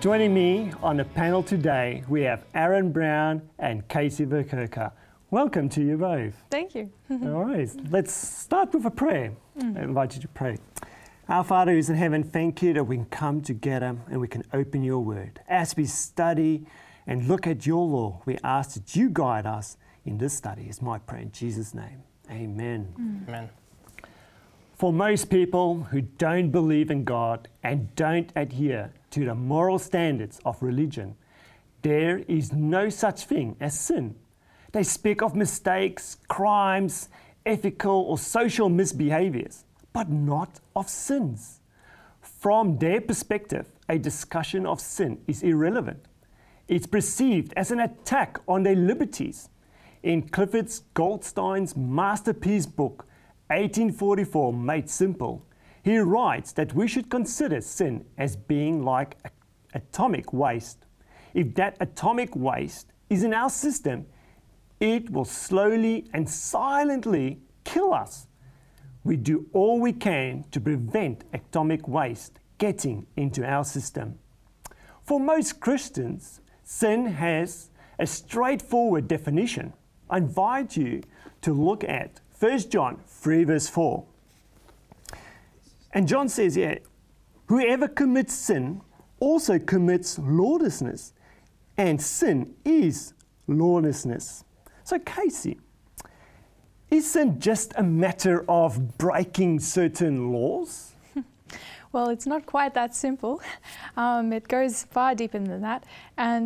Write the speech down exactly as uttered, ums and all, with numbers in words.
Joining me on the panel today, we have Aaron Brown and Casey Verkerker. Welcome to you both. Thank you. All right, let's start with a prayer. Mm. I invite you to pray. Our Father who's in heaven, thank you that we can come together and we can open your word. As we study and look at your law, we ask that you guide us in this study. Is my prayer in Jesus' name. Amen. Mm. Amen. For most people who don't believe in God and don't adhere to the moral standards of religion, there is no such thing as sin. They speak of mistakes, crimes, ethical or social misbehaviors, but not of sins. From their perspective, a discussion of sin is irrelevant. It's perceived as an attack on their liberties. In Clifford Goldstein's masterpiece book, eighteen forty-four Made Simple, he writes that we should consider sin as being like a- atomic waste. If that atomic waste is in our system, it will slowly and silently kill us. We do all we can to prevent atomic waste getting into our system. For most Christians, sin has a straightforward definition. I invite you to look at First John three verse four. And John says here, whoever commits sin also commits lawlessness, and sin is lawlessness. So Casey, is sin just a matter of breaking certain laws? Well, it's not quite that simple. Um, it goes far deeper than that. And